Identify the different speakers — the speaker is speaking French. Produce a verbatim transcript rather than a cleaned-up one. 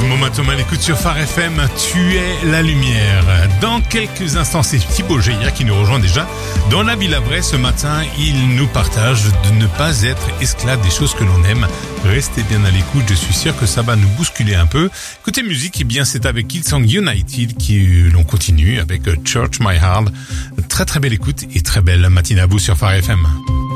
Speaker 1: Momentum à l'écoute sur Phare F M, tu es la lumière. Dans quelques instants, c'est Thibaut Geyer qui nous rejoint déjà dans la Villa Vraie. Ce matin, il nous partage de ne pas être esclave des choses que l'on aime. Restez bien à l'écoute, je suis sûr que ça va nous bousculer un peu. Côté musique, eh bien, c'est avec Hillsong United qui l'on continue avec Church My Heart. Très très belle écoute et très belle matinée à vous sur Phare F M.